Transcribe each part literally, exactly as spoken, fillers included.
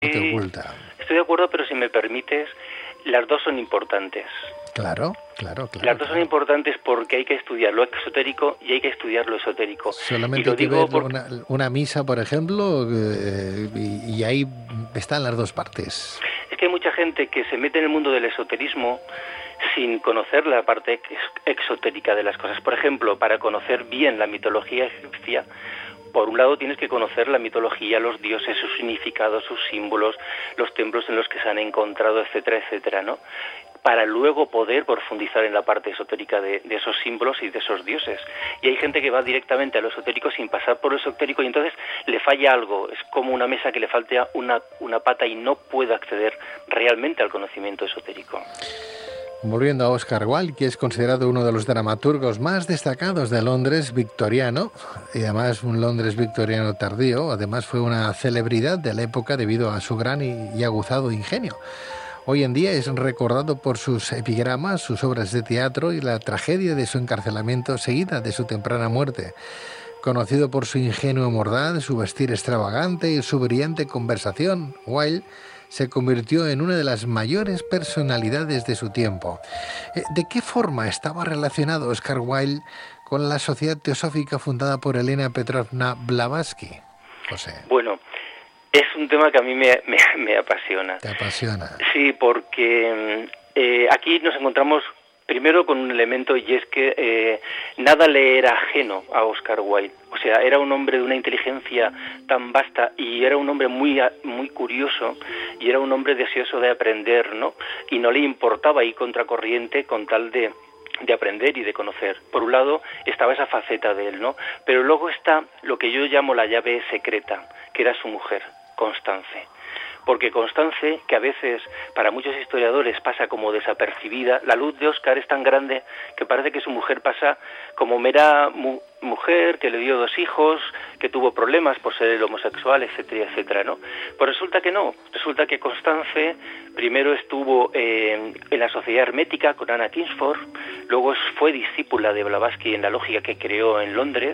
te oculta. Estoy de acuerdo, pero si me permites, las dos son importantes. Claro, claro, claro. Las dos claro. son importantes porque hay que estudiar lo exotérico y hay que estudiar lo esotérico. Solamente y lo hay que digo ver porque... una, una misa, por ejemplo, eh, y, y ahí están las dos partes. Es que hay mucha gente que se mete en el mundo del esoterismo sin conocer la parte ex exotérica de las cosas. Por ejemplo, para conocer bien la mitología egipcia, por un lado tienes que conocer la mitología, los dioses, sus significados, sus símbolos, los templos en los que se han encontrado, etcétera, etcétera, ¿no? Para luego poder profundizar en la parte esotérica de, de esos símbolos y de esos dioses. Y hay gente que va directamente a lo esotérico sin pasar por lo esotérico y entonces le falla algo. Es como una mesa que le falta una, una pata y no puede acceder realmente al conocimiento esotérico. Volviendo a Oscar Wilde, que es considerado uno de los dramaturgos más destacados de Londres victoriano, y además un Londres victoriano tardío, además fue una celebridad de la época debido a su gran y, y aguzado ingenio. Hoy en día es recordado por sus epigramas, sus obras de teatro y la tragedia de su encarcelamiento seguida de su temprana muerte. Conocido por su ingenuo mordaz, su vestir extravagante y su brillante conversación, Wilde se convirtió en una de las mayores personalidades de su tiempo. ¿De qué forma estaba relacionado Oscar Wilde con la Sociedad Teosófica fundada por Elena Petrovna Blavatsky? José. Bueno, es un tema que a mí me, me, me apasiona. ¿Te apasiona? Sí, porque eh, aquí nos encontramos primero con un elemento y es que eh, nada le era ajeno a Oscar Wilde. O sea, era un hombre de una inteligencia tan vasta y era un hombre muy muy curioso y era un hombre deseoso de aprender, ¿no? Y no le importaba ir contracorriente con tal de de aprender y de conocer. Por un lado estaba esa faceta de él, ¿no? Pero luego está lo que yo llamo la llave secreta, que era su mujer, Constance. Porque Constance, que a veces para muchos historiadores pasa como desapercibida, la luz de Oscar es tan grande que parece que su mujer pasa como mera mu mujer que le dio dos hijos, que tuvo problemas por ser homosexual, etcétera, etcétera, ¿no? Pues resulta que no, resulta que Constance primero estuvo eh, en la Sociedad Hermética con Anna Kingsford, luego fue discípula de Blavatsky en la lógica que creó en Londres,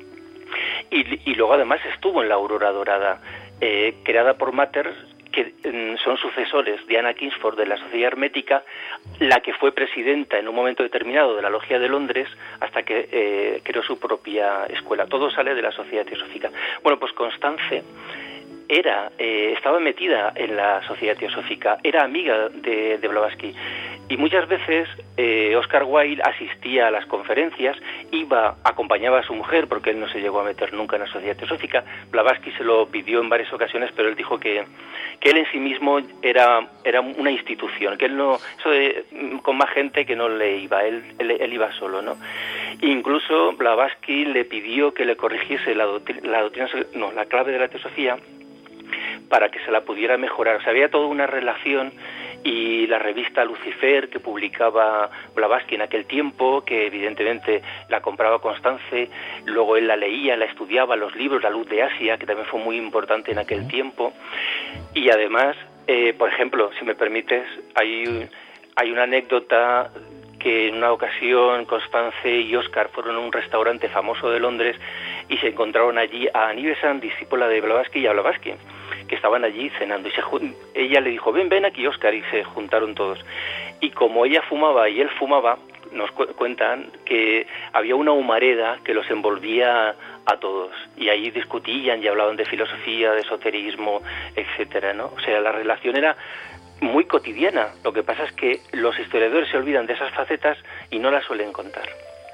y, y luego además estuvo en la Aurora Dorada, eh, creada por Mater, que eh, son sucesores de Anna Kingsford de la Sociedad Hermética, la que fue presidenta en un momento determinado de la Logia de Londres hasta que eh, creó su propia escuela. Todo sale de la Sociedad Teosófica. Bueno, pues Constance era, eh, estaba metida en la Sociedad Teosófica, era amiga de, de Blavatsky. Y muchas veces eh, Oscar Wilde asistía a las conferencias, iba, acompañaba a su mujer, porque él no se llegó a meter nunca en la Sociedad Teosófica. Blavatsky se lo pidió en varias ocasiones, pero él dijo que, que él en sí mismo era, era una institución, que él no, eso de, con más gente que no le iba, él, él, él iba solo, ¿no? Incluso Blavatsky le pidió que le corrigiese la doctrina, la doctrina, no, la clave de la teosofía, para que se la pudiera mejorar. O sea, había toda una relación, y la revista Lucifer que publicaba Blavatsky en aquel tiempo, que evidentemente la compraba Constance, luego él la leía, la estudiaba, los libros, La Luz de Asia, que también fue muy importante en aquel tiempo, y además, eh, por ejemplo, si me permites, hay, hay una anécdota que en una ocasión Constance y Oscar fueron a un restaurante famoso de Londres y se encontraron allí a Annie Besant, discípula de Blavatsky, y a Blavatsky, que estaban allí cenando, y se, ella le dijo, ven, ven aquí, Oscar, y se juntaron todos. Y como ella fumaba y él fumaba, nos cu cuentan que había una humareda que los envolvía a todos, y ahí discutían y hablaban de filosofía, de esoterismo, etcétera, ¿no? O sea, la relación era muy cotidiana. Lo que pasa es que los historiadores se olvidan de esas facetas y no las suelen contar.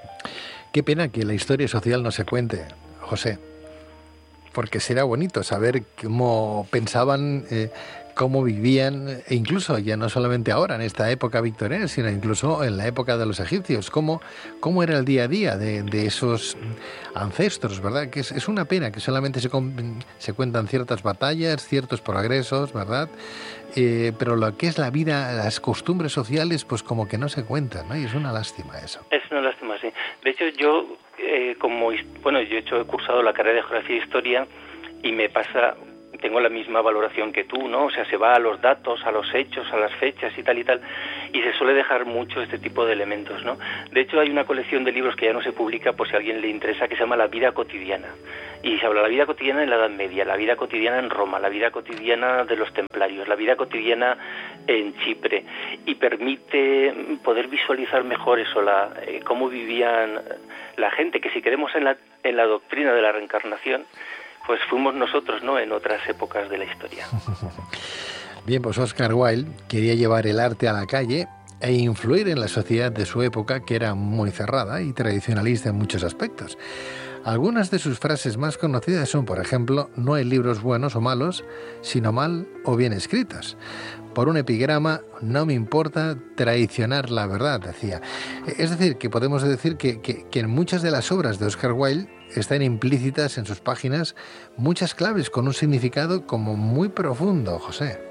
Qué pena que la historia social no se cuente, José, porque será bonito saber cómo pensaban, eh, cómo vivían, e incluso ya no solamente ahora, en esta época victoriana, sino incluso en la época de los egipcios, cómo, cómo era el día a día de, de esos ancestros, ¿verdad? Que es, es una pena que solamente se, se cuentan ciertas batallas, ciertos progresos, ¿verdad? Eh, pero lo que es la vida, las costumbres sociales, pues como que no se cuentan, ¿no? Y es una lástima eso. Es una lástima, sí. De hecho, yo, eh, como, bueno, yo he, hecho, he cursado la carrera de Geografía e Historia y me pasa tengo la misma valoración que tú, ¿no? O sea, se va a los datos, a los hechos, a las fechas y tal y tal, y se suele dejar mucho este tipo de elementos, ¿no? De hecho, hay una colección de libros que ya no se publica, por si a alguien le interesa, que se llama La vida cotidiana, y se habla de la vida cotidiana en la Edad Media, la vida cotidiana en Roma, la vida cotidiana de los templarios, la vida cotidiana en Chipre, y permite poder visualizar mejor eso, la, eh, cómo vivían la gente, que si queremos en la, en la doctrina de la reencarnación, pues fuimos nosotros, ¿no?, en otras épocas de la historia. Bien, pues Oscar Wilde quería llevar el arte a la calle e influir en la sociedad de su época, que era muy cerrada y tradicionalista en muchos aspectos. Algunas de sus frases más conocidas son, por ejemplo, no hay libros buenos o malos, sino mal o bien escritos. Por un epigrama, no me importa traicionar la verdad, decía. Es decir, que podemos decir que, que, que en muchas de las obras de Oscar Wilde están implícitas en sus páginas muchas claves con un significado como muy profundo, José.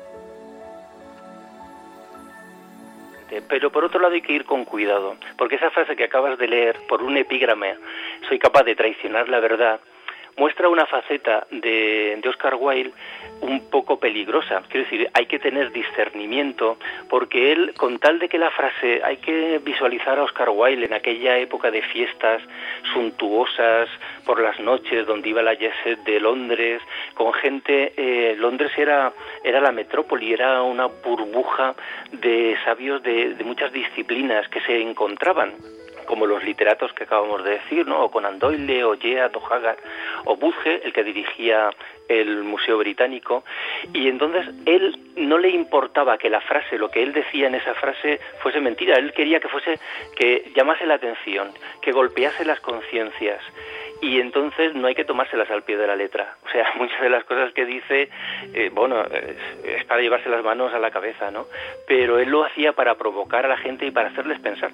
Pero por otro lado hay que ir con cuidado, porque esa frase que acabas de leer, por un epígrama, soy capaz de traicionar la verdad, muestra una faceta de, de Oscar Wilde un poco peligrosa. Quiero decir, hay que tener discernimiento, porque él, con tal de que la frase, hay que visualizar a Oscar Wilde en aquella época de fiestas suntuosas por las noches, donde iba la jet set de Londres, con gente, eh, Londres era, era la metrópoli, era una burbuja de sabios de, de muchas disciplinas que se encontraban, como los literatos que acabamos de decir, ¿no? O Conan Doyle, o Yeat, o Haggard, o Budge, el que dirigía el Museo Británico, y entonces él no le importaba que la frase, lo que él decía en esa frase, fuese mentira. Él quería que fuese, que llamase la atención, que golpease las conciencias, y entonces no hay que tomárselas al pie de la letra. O sea, muchas de las cosas que dice, eh, bueno, es, es para llevarse las manos a la cabeza, ¿no? Pero él lo hacía para provocar a la gente y para hacerles pensar.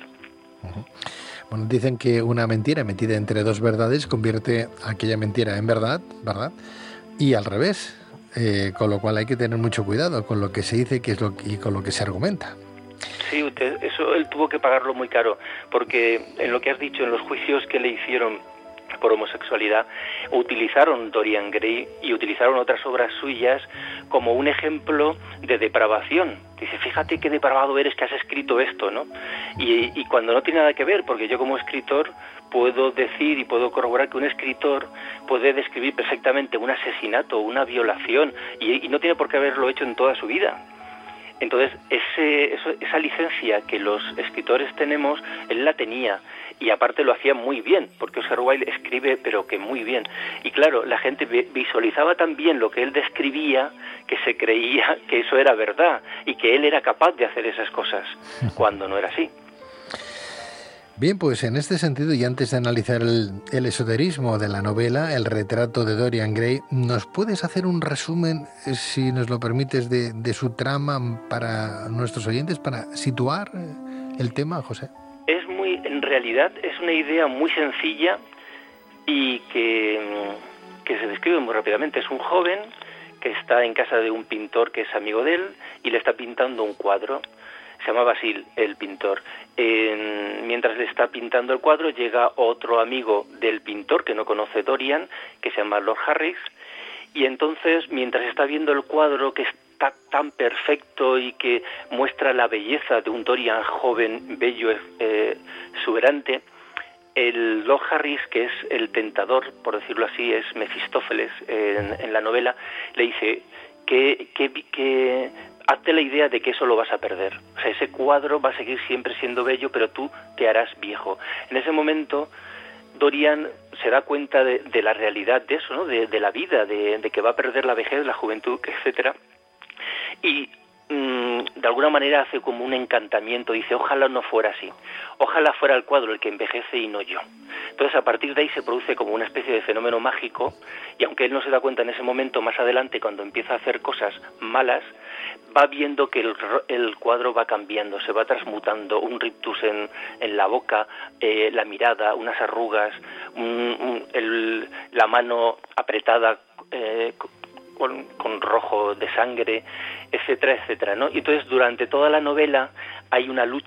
Bueno, dicen que una mentira metida entre dos verdades convierte aquella mentira en verdad, ¿verdad? Y al revés, eh, con lo cual hay que tener mucho cuidado con lo que se dice que es lo, y con lo que se argumenta. Sí, usted, eso él tuvo que pagarlo muy caro, porque en lo que has dicho, en los juicios que le hicieron por homosexualidad, utilizaron Dorian Gray y utilizaron otras obras suyas como un ejemplo de depravación. Dice, fíjate qué depravado eres que has escrito esto, ¿no? Y, y cuando no tiene nada que ver, porque yo como escritor puedo decir y puedo corroborar que un escritor puede describir perfectamente un asesinato, una violación, y, y no tiene por qué haberlo hecho en toda su vida. Entonces, ese, eso, esa licencia que los escritores tenemos, él la tenía, y aparte lo hacía muy bien, porque Oscar Wilde escribe, pero que muy bien. Y claro, la gente visualizaba tan bien lo que él describía, que se creía que eso era verdad, y que él era capaz de hacer esas cosas, cuando no era así. Bien, pues en este sentido, y antes de analizar el, el esoterismo de la novela, el retrato de Dorian Gray, ¿nos puedes hacer un resumen, si nos lo permites, de, de su trama para nuestros oyentes, para situar el tema, José? Es muy, en realidad, es una idea muy sencilla y que, que se describe muy rápidamente. Es un joven que está en casa de un pintor que es amigo de él y le está pintando un cuadro. Se llama Basil, el pintor. Eh, mientras le está pintando el cuadro, llega otro amigo del pintor que no conoce Dorian, que se llama Lord Harris, y entonces, mientras está viendo el cuadro, que está tan perfecto y que muestra la belleza de un Dorian joven, bello, eh, exuberante, el Lord Harris, que es el tentador, por decirlo así, es Mefistófeles en, en la novela, le dice que... que, que hazte la idea de que eso lo vas a perder. O sea, ese cuadro va a seguir siempre siendo bello, pero tú te harás viejo. En ese momento, Dorian se da cuenta de, de la realidad de eso, ¿no? De, de la vida, de, de que va a perder la vejez, la juventud, etcétera. Y mmm, de alguna manera hace como un encantamiento. Dice, ojalá no fuera así. Ojalá fuera el cuadro el que envejece y no yo. Entonces, a partir de ahí se produce como una especie de fenómeno mágico, y aunque él no se da cuenta en ese momento, más adelante, cuando empieza a hacer cosas malas, va viendo que el, el cuadro va cambiando, se va transmutando, un rictus en, en la boca, eh, la mirada, unas arrugas, un, un, el, la mano apretada eh, con, con rojo de sangre, etcétera, etcétera, ¿no? Y entonces durante toda la novela hay una lucha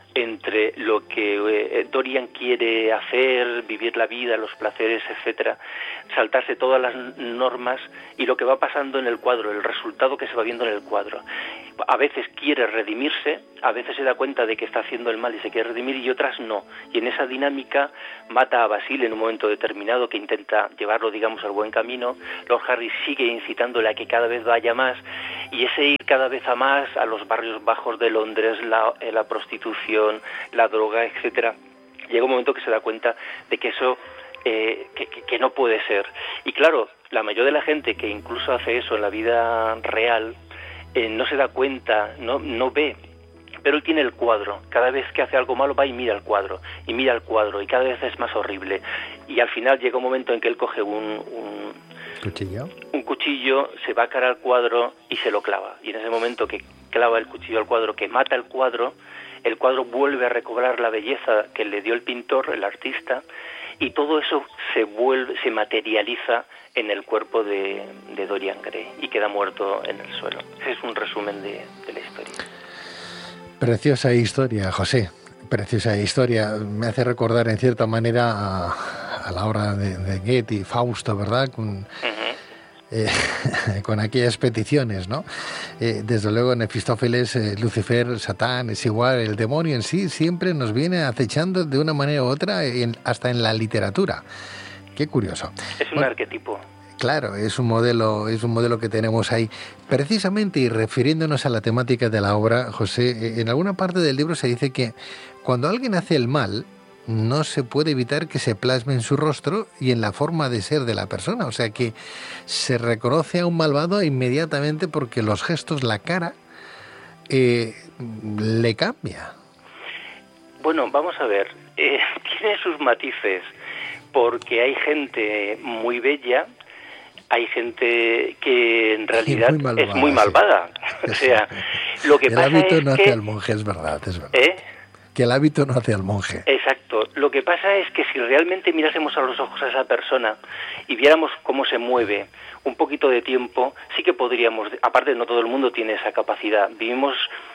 entre lo que eh, Dorian quiere hacer, vivir la vida, los placeres, etcétera, saltarse todas las normas y lo que va pasando en el cuadro, el resultado que se va viendo en el cuadro. A veces quiere redimirse, a veces se da cuenta de que está haciendo el mal y se quiere redimir, y otras no. Y en esa dinámica mata a Basile en un momento determinado, que intenta llevarlo, digamos, al buen camino. Lord Harry sigue incitándole a que cada vez vaya más, y ese ir cada vez a más a los barrios bajos de Londres, la, la prostitución, la droga, etcétera. Llega un momento que se da cuenta de que eso eh, que, que, que no puede ser. Y claro, la mayoría de la gente que incluso hace eso en la vida real eh, no se da cuenta, no, no ve, pero él tiene el cuadro. Cada vez que hace algo malo va y mira el cuadro, y mira el cuadro, y cada vez es más horrible. Y al final llega un momento en que él coge un... un ¿Cuchillo? Un cuchillo, se va a cara al cuadro y se lo clava. Y en ese momento que clava el cuchillo al cuadro, que mata el cuadro, el cuadro vuelve a recobrar la belleza que le dio el pintor, el artista, y todo eso se vuelve, se materializa en el cuerpo de, de Dorian Gray y queda muerto en el suelo. Ese es un resumen de, de la historia. Preciosa historia, José. Preciosa historia. Me hace recordar en cierta manera a, a la obra de, de Goethe, Fausto, ¿verdad? Con, uh-huh. eh, con aquellas peticiones, ¿no? Eh, desde luego, Mefistófeles, eh, Lucifer, Satán, es igual. El demonio en sí siempre nos viene acechando de una manera u otra, en, hasta en la literatura. Qué curioso. Es un bueno, arquetipo. Claro, es un modelo, es un modelo que tenemos ahí. Precisamente, y refiriéndonos a la temática de la obra, José, en alguna parte del libro se dice que cuando alguien hace el mal, no se puede evitar que se plasme en su rostro y en la forma de ser de la persona. O sea que se reconoce a un malvado inmediatamente porque los gestos, la cara, eh, le cambia. Bueno, vamos a ver. Eh, tiene sus matices, porque hay gente muy bella, hay gente que en realidad muy malvada, es muy malvada. Sí. O sea, lo que el pasa hábito es no que... hace al monje, es verdad, es verdad. ¿Eh? Que el hábito no hace al monje. Exacto. Lo que pasa es que si realmente mirásemos a los ojos a esa persona y viéramos cómo se mueve un poquito de tiempo, sí que podríamos... Aparte, no todo el mundo tiene esa capacidad. Vivimos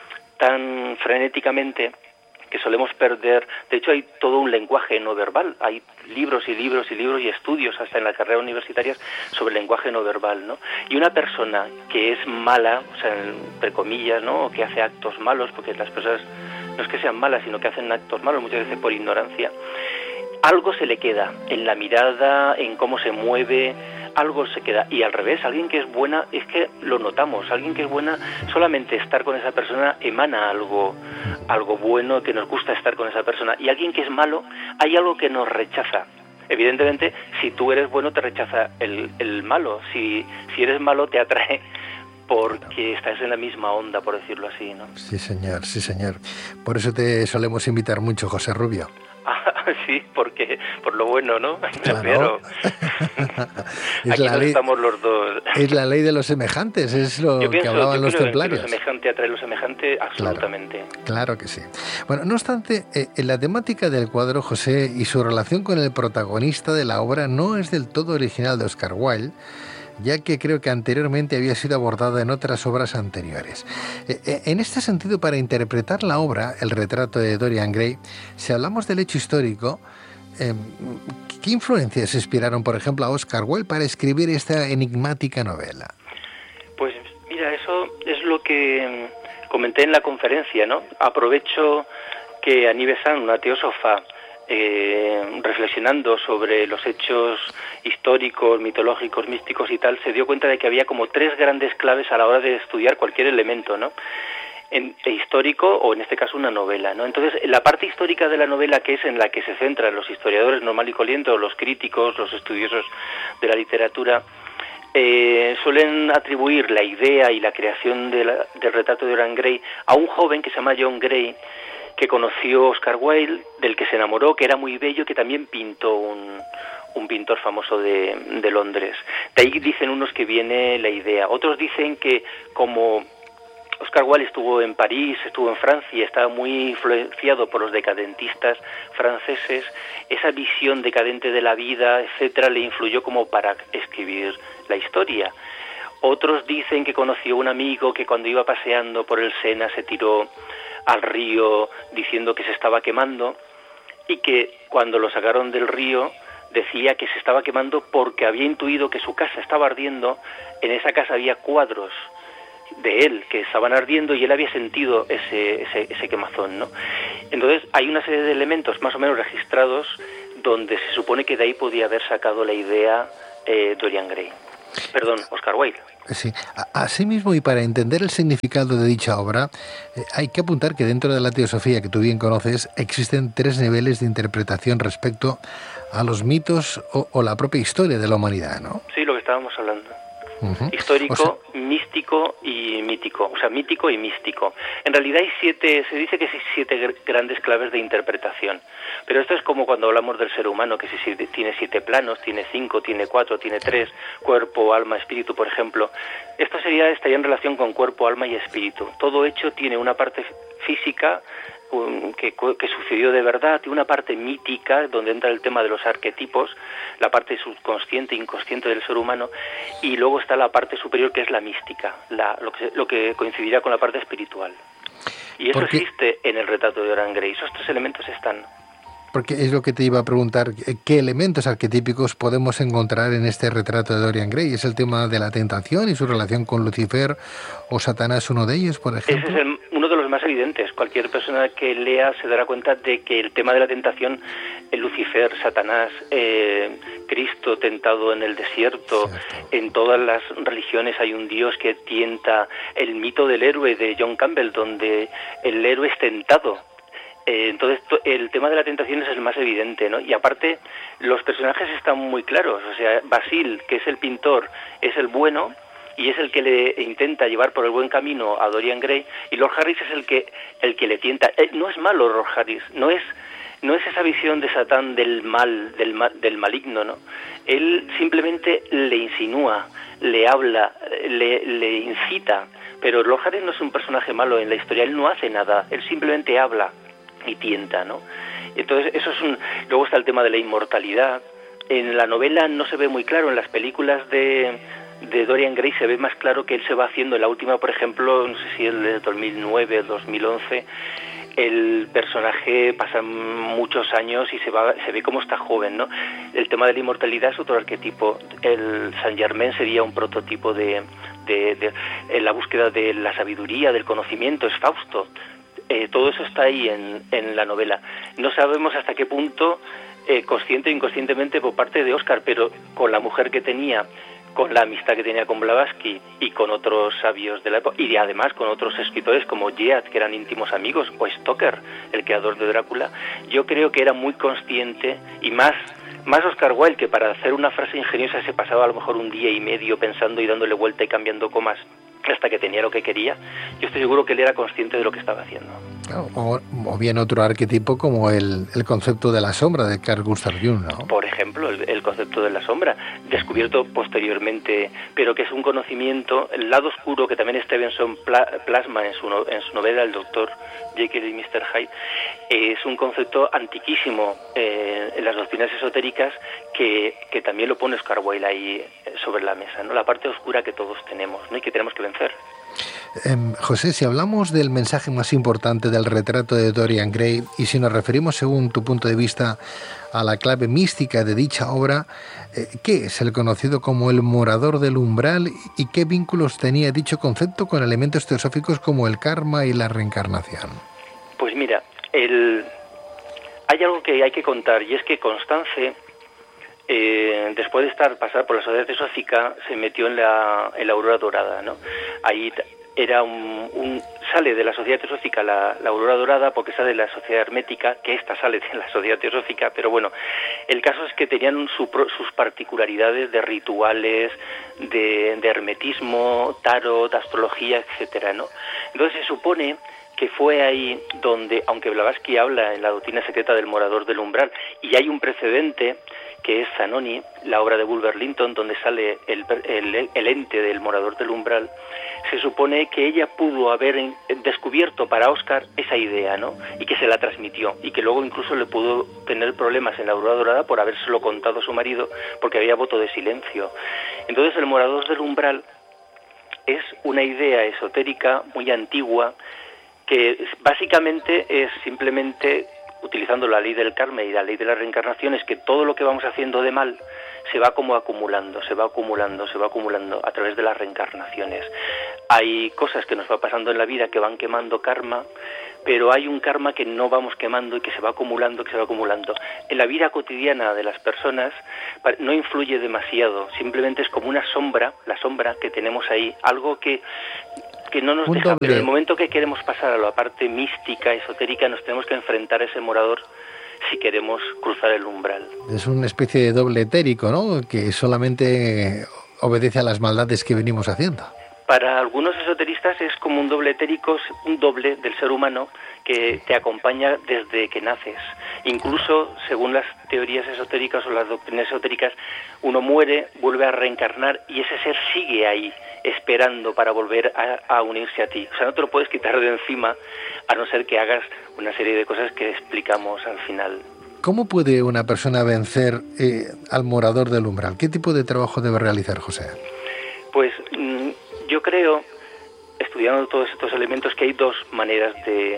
tan frenéticamente que solemos perder. De hecho, hay todo un lenguaje no verbal. Hay libros y libros y libros y estudios hasta en la carrera universitarias sobre el lenguaje no verbal, ¿no? Y una persona que es mala, o sea, entre comillas, ¿no?, o que hace actos malos, porque las personas no es que sean malas, sino que hacen actos malos muchas veces por ignorancia, algo se le queda en la mirada, en cómo se mueve, algo se queda. Y al revés, alguien que es buena, es que lo notamos, alguien que es buena, solamente estar con esa persona emana algo, algo bueno, que nos gusta estar con esa persona. Y alguien que es malo, hay algo que nos rechaza. Evidentemente, si tú eres bueno, te rechaza el, el malo. Si, si eres malo, te atrae porque estás en la misma onda, por decirlo así, ¿no? Sí, señor, sí, señor. Por eso te solemos invitar mucho, José Rubio. Ah, sí, porque por lo bueno, ¿no? Claro. Pero es aquí la no ley, estamos los dos. Es la ley de los semejantes, es lo yo pienso, que hablaban yo los creo templarios. Que lo semejante atrae lo semejante, absolutamente. Claro, claro que sí. Bueno, no obstante, eh, en la temática del cuadro, José, y su relación con el protagonista de la obra no es del todo original de Oscar Wilde, ya que creo que anteriormente había sido abordada en otras obras anteriores. Eh, en este sentido, para interpretar la obra, el retrato de Dorian Gray, si hablamos del hecho histórico, eh, ¿qué influencias inspiraron, por ejemplo, a Oscar Wilde para escribir esta enigmática novela? Pues mira, eso es lo que comenté en la conferencia, ¿no? Aprovecho que Anive San, una teósofa, Eh, reflexionando sobre los hechos históricos, mitológicos, místicos y tal, se dio cuenta de que había como tres grandes claves a la hora de estudiar cualquier elemento, ¿no? En, e histórico, o en este caso una novela, ¿no? Entonces, la parte histórica de la novela, que es en la que se centran los historiadores normal y corriente, o los críticos, los estudiosos de la literatura, eh, suelen atribuir la idea y la creación de la, del retrato de Dorian Gray a un joven que se llama John Gray, que conoció Oscar Wilde, del que se enamoró, que era muy bello, que también pintó un, un pintor famoso de, de Londres. De ahí dicen unos que viene la idea. Otros dicen que como Oscar Wilde estuvo en París, estuvo en Francia, estaba muy influenciado por los decadentistas franceses, esa visión decadente de la vida, etcétera, le influyó como para escribir la historia. Otros dicen que conoció un amigo que cuando iba paseando por el Sena se tiró al río diciendo que se estaba quemando, y que cuando lo sacaron del río decía que se estaba quemando porque había intuido que su casa estaba ardiendo. En esa casa había cuadros de él que estaban ardiendo y él había sentido ese, ese, ese quemazón, ¿no? Entonces hay una serie de elementos más o menos registrados donde se supone que de ahí podía haber sacado la idea eh, Dorian Gray. Perdón, Oscar Wilde. Sí. Asimismo, y para entender el significado de dicha obra, eh, hay que apuntar que dentro de la teosofía, que tú bien conoces, existen tres niveles de interpretación respecto a los mitos o, o la propia historia de la humanidad, ¿no? Sí, lo que estábamos hablando. Uh-huh. Histórico, O sea, místico y mítico, o sea, mítico y místico. En realidad hay siete, se dice que hay siete gr- grandes claves de interpretación, pero esto es como cuando hablamos del ser humano, que si, si tiene siete planos, tiene cinco, tiene cuatro, tiene tres, cuerpo, alma, espíritu, por ejemplo. Esto sería, estaría en relación con cuerpo, alma y espíritu. Todo hecho tiene una parte física, Que, que sucedió de verdad, y una parte mítica donde entra el tema de los arquetipos, la parte subconsciente e inconsciente del ser humano, y luego está la parte superior que es la mística, la, lo, que, lo que coincidirá con la parte espiritual. Y eso Porque... existe en el retrato de Dorian Gray, esos tres elementos están. Porque es lo que te iba a preguntar, ¿qué elementos arquetípicos podemos encontrar en este retrato de Dorian Gray? ¿Es el tema de la tentación y su relación con Lucifer o Satanás uno de ellos, por ejemplo? Ese es el, uno de los más evidentes. Cualquier persona que lea se dará cuenta de que el tema de la tentación, el Lucifer, Satanás, eh, Cristo tentado en el desierto, cierto. En todas las religiones hay un Dios que tienta, el mito del héroe de John Campbell, donde el héroe es tentado. Eh, entonces el tema de la tentación es el más evidente, ¿no? Y aparte los personajes están muy claros, o sea, Basil, que es el pintor, es el bueno y es el que le intenta llevar por el buen camino a Dorian Gray, y Lord Harris es el que el que le tienta. Eh, no es malo Lord Harris, no es no es esa visión de Satán del mal, del mal, del maligno, ¿no? Él simplemente le insinúa, le habla, le, le incita, pero Lord Harris no es un personaje malo en la historia, él no hace nada, él simplemente habla y tienta, ¿no? Entonces eso es un... Luego está el tema de la inmortalidad. En la novela no se ve muy claro, en las películas de, de Dorian Gray se ve más claro que él se va haciendo. En la última, por ejemplo, no sé si el de dos mil nueve, dos mil once, el personaje pasa muchos años y se va, se ve como está joven, ¿no? El tema de la inmortalidad es otro arquetipo. El Saint Germain sería un prototipo de, de, de, de la búsqueda de la sabiduría, del conocimiento, es Fausto. Eh, todo eso está ahí en, en la novela. No sabemos hasta qué punto, eh, consciente o inconscientemente por parte de Oscar, pero con la mujer que tenía, con la amistad que tenía con Blavatsky y con otros sabios de la época, y además con otros escritores como Yeats, que eran íntimos amigos, o Stoker, el creador de Drácula, yo creo que era muy consciente, y más más Oscar Wilde, que para hacer una frase ingeniosa se pasaba a lo mejor un día y medio pensando y dándole vuelta y cambiando comas hasta que tenía lo que quería. Yo estoy seguro que él era consciente de lo que estaba haciendo. O, o bien otro arquetipo como el, el concepto de la sombra de Carl Gustav Jung, ¿no? Por ejemplo, el, el concepto de la sombra, descubierto posteriormente, pero que es un conocimiento, el lado oscuro que también Stevenson pla, plasma en su, no, en su novela El Doctor Jekyll y mister Hyde, eh, es un concepto antiquísimo eh, en las doctrinas esotéricas que, que también lo pone Oscar Wilde ahí sobre la mesa, ¿no? La parte oscura que todos tenemos, ¿no? Y que tenemos que vencer. Eh, José, si hablamos del mensaje más importante del retrato de Dorian Gray y si nos referimos, según tu punto de vista, a la clave mística de dicha obra, eh, ¿qué es el conocido como el morador del umbral y qué vínculos tenía dicho concepto con elementos teosóficos como el karma y la reencarnación? Pues mira, el... hay algo que hay que contar, y es que Constance, eh, después de estar pasar por la sociedad teosófica, se metió en la, en la aurora dorada, ¿no? Ahí era un, un sale de la sociedad teosófica la, la aurora dorada porque sale de la sociedad hermética, que esta sale de la sociedad teosófica, pero bueno, el caso es que tenían un, su, sus particularidades de rituales, de, de hermetismo, tarot, astrología, etcétera, ¿no? Entonces se supone que fue ahí donde, aunque Blavatsky habla en la doctrina secreta del morador del umbral, y hay un precedente que es Zanoni, la obra de Bulwer Lytton, donde sale el, el, el ente del morador del umbral, se supone que ella pudo haber descubierto para Oscar esa idea, ¿no? Y que se la transmitió, y que luego incluso le pudo tener problemas en la aurora dorada por habérselo contado a su marido, porque había voto de silencio. Entonces el morador del umbral es una idea esotérica muy antigua que básicamente es simplemente, utilizando la ley del karma y la ley de la reencarnación, es que todo lo que vamos haciendo de mal se va como acumulando, se va acumulando, se va acumulando a través de las reencarnaciones. Hay cosas que nos va pasando en la vida que van quemando karma, pero hay un karma que no vamos quemando y que se va acumulando, que se va acumulando. En la vida cotidiana de las personas no influye demasiado, simplemente es como una sombra, la sombra que tenemos ahí, algo que, que no nos deja, pero en el momento que queremos pasar a la parte mística, esotérica, nos tenemos que enfrentar a ese morador si queremos cruzar el umbral. Es una especie de doble etérico, ¿no?, que solamente obedece a las maldades que venimos haciendo. Para algunos esoteristas es como un doble etérico, un doble del ser humano que te acompaña desde que naces. Incluso, según las teorías esotéricas o las doctrinas esotéricas, uno muere, vuelve a reencarnar y ese ser sigue ahí, esperando para volver a, a unirse a ti. O sea, no te lo puedes quitar de encima, a no ser que hagas una serie de cosas que explicamos al final. ¿Cómo puede una persona vencer eh, al morador del umbral? ¿Qué tipo de trabajo debe realizar, José? Pues mmm, yo creo, estudiando todos estos elementos, que hay dos maneras de,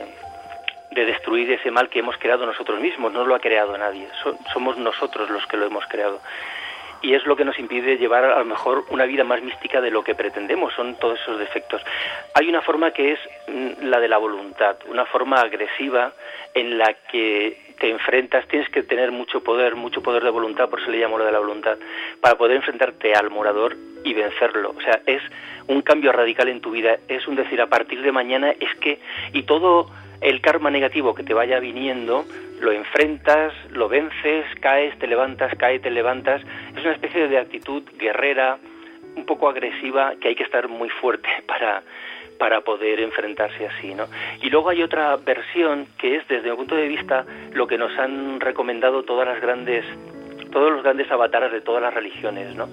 de destruir ese mal que hemos creado nosotros mismos. No lo ha creado nadie, so, somos nosotros los que lo hemos creado. Y es lo que nos impide llevar a lo mejor una vida más mística de lo que pretendemos, son todos esos defectos. Hay una forma que es la de la voluntad, una forma agresiva en la que te enfrentas, tienes que tener mucho poder, mucho poder de voluntad, por eso le llamo lo de la voluntad, para poder enfrentarte al morador y vencerlo. O sea, es un cambio radical en tu vida, es un decir, a partir de mañana es que, y todo el karma negativo que te vaya viniendo, lo enfrentas, lo vences, caes, te levantas, caes, te levantas. Es una especie de actitud guerrera, un poco agresiva, que hay que estar muy fuerte para, para poder enfrentarse así, ¿no? Y luego hay otra versión que es, desde mi punto de vista, lo que nos han recomendado todas las grandes, todos los grandes avatares de todas las religiones, ¿no?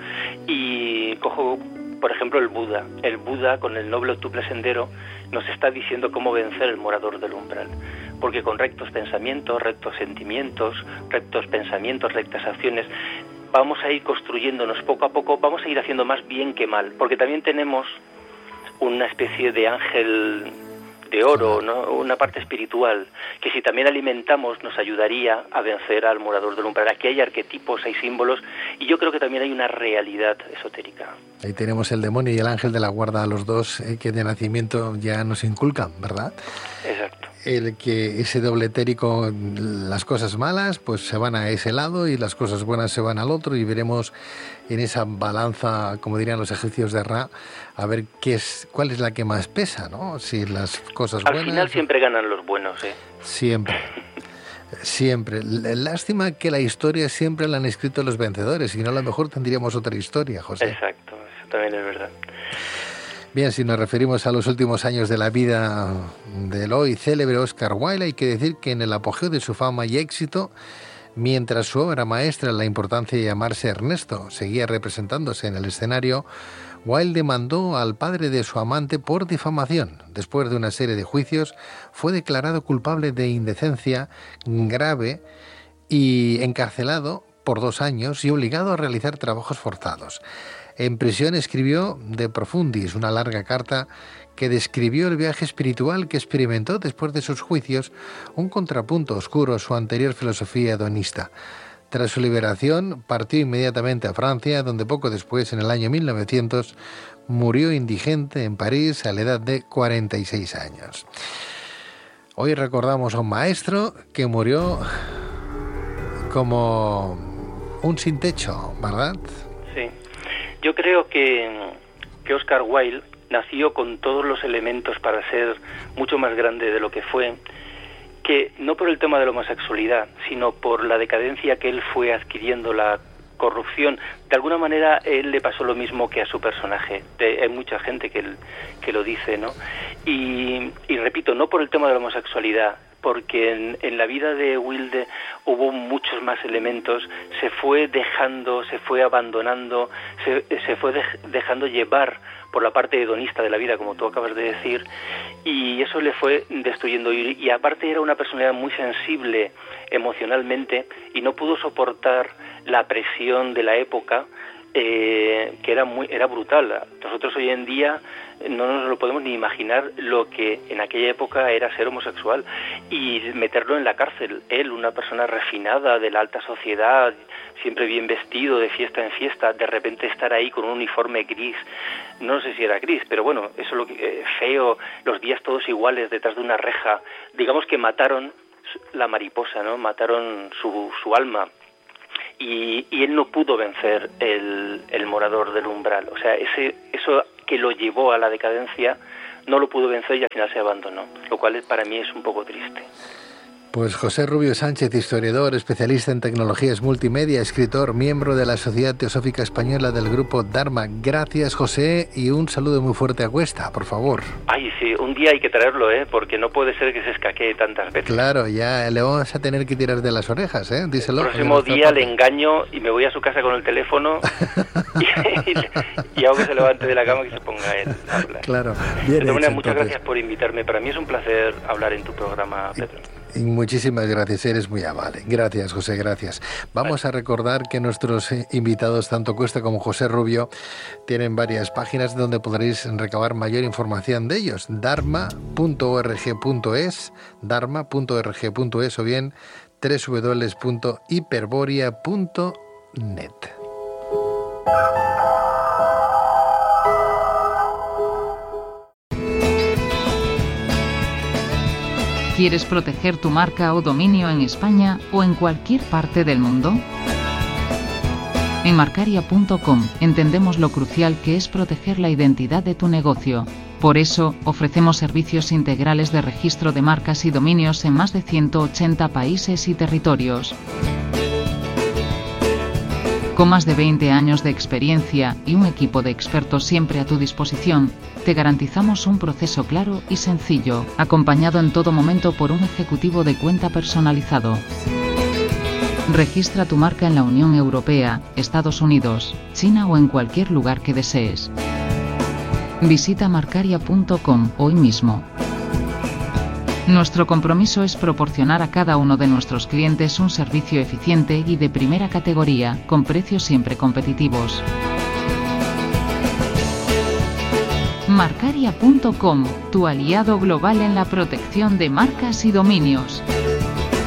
Y cojo, por ejemplo, el Buda. El Buda, con el noble octuple sendero, nos está diciendo cómo vencer el morador del umbral. Porque con rectos pensamientos, rectos sentimientos, rectos pensamientos, rectas acciones, vamos a ir construyéndonos poco a poco, vamos a ir haciendo más bien que mal. Porque también tenemos una especie de ángel de oro, ¿no?, una parte espiritual, que si también alimentamos nos ayudaría a vencer al morador del umbral. Aquí hay arquetipos, hay símbolos, y yo creo que también hay una realidad esotérica. Ahí tenemos el demonio y el ángel de la guarda, los dos eh, que de nacimiento ya nos inculcan, ¿verdad? Exacto. El que ese doble etérico, las cosas malas pues se van a ese lado y las cosas buenas se van al otro, y veremos en esa balanza, como dirían los egipcios de Ra, a ver qué es, cuál es la que más pesa, ¿no? Si las cosas al buenas... Al final siempre ganan los buenos, ¿eh? Siempre. Siempre. Lástima que la historia siempre la han escrito los vencedores, si no a lo mejor tendríamos otra historia, José. Exacto, eso también es verdad. Bien, si nos referimos a los últimos años de la vida del hoy célebre Oscar Wilde, hay que decir que en el apogeo de su fama y éxito, mientras su obra maestra, La importancia de llamarse Ernesto, seguía representándose en el escenario, Wilde demandó al padre de su amante por difamación. Después de una serie de juicios, fue declarado culpable de indecencia grave y encarcelado por dos años y obligado a realizar trabajos forzados. En prisión escribió De Profundis, una larga carta que describió el viaje espiritual que experimentó después de sus juicios, un contrapunto oscuro a su anterior filosofía hedonista. Tras su liberación, partió inmediatamente a Francia, donde poco después, en el año mil novecientos, murió indigente en París a la edad de cuarenta y seis años. Hoy recordamos a un maestro que murió como un sin techo, ¿verdad? Sí. Yo creo que, que Oscar Wilde nació con todos los elementos para ser mucho más grande de lo que fue, que no por el tema de la homosexualidad, sino por la decadencia que él fue adquiriendo, la corrupción. De alguna manera, él le pasó lo mismo que a su personaje. De, hay mucha gente que, que lo dice, ¿no? Y, y repito, no por el tema de la homosexualidad, porque en, en la vida de Wilde hubo muchos más elementos, se fue dejando, se fue abandonando, se, se fue de, dejando llevar por la parte hedonista de la vida, como tú acabas de decir, y eso le fue destruyendo. Y, y aparte era una personalidad muy sensible emocionalmente y no pudo soportar la presión de la época eh, que era muy era brutal. Nosotros hoy en día no nos lo podemos ni imaginar lo que en aquella época era ser homosexual y meterlo en la cárcel. Él, una persona refinada de la alta sociedad, siempre bien vestido, de fiesta en fiesta, de repente estar ahí con un uniforme gris, no sé si era gris, pero bueno, eso es lo que, eh, feo, los días todos iguales detrás de una reja. Digamos que mataron la mariposa, ¿no? Mataron su, su alma. Y, y él no pudo vencer el, el morador del umbral. O sea, ese eso que lo llevó a la decadencia no lo pudo vencer y al final se abandonó, lo cual para mí es un poco triste. Pues José Rubio Sánchez, historiador, especialista en tecnologías multimedia, escritor, miembro de la Sociedad Teosófica Española del Grupo Dharma. Gracias, José, y un saludo muy fuerte a Cuesta, por favor. Ay, sí, un día hay que traerlo, ¿eh? Porque no puede ser que se escaquee tantas veces. Claro, ya le vamos a tener que tirar de las orejas, ¿eh? Díselo. El próximo día le engaño y me voy a su casa con el teléfono y, y, y hago que se levante de la cama y que se ponga él a hablar. Claro, bien de todas hecho, muchas entonces. Gracias por invitarme. Para mí es un placer hablar en tu programa, Pedro. Y muchísimas gracias, eres muy amable. Gracias, José, gracias. Vamos vale. a recordar que nuestros invitados, tanto Cuesta como José Rubio, tienen varias páginas donde podréis recabar mayor información de ellos. dharma punto org punto es, dharma punto org punto es o bien doble u doble u doble u punto hiperboria punto net. ¿Quieres proteger tu marca o dominio en España o en cualquier parte del mundo? En Marcaria punto com entendemos lo crucial que es proteger la identidad de tu negocio. Por eso, ofrecemos servicios integrales de registro de marcas y dominios en más de ciento ochenta países y territorios. Con más de veinte años de experiencia y un equipo de expertos siempre a tu disposición, te garantizamos un proceso claro y sencillo, acompañado en todo momento por un ejecutivo de cuenta personalizado. Registra tu marca en la Unión Europea, Estados Unidos, China o en cualquier lugar que desees. Visita Marcaria punto com hoy mismo. Nuestro compromiso es proporcionar a cada uno de nuestros clientes un servicio eficiente y de primera categoría, con precios siempre competitivos. Marcaria punto com, tu aliado global en la protección de marcas y dominios.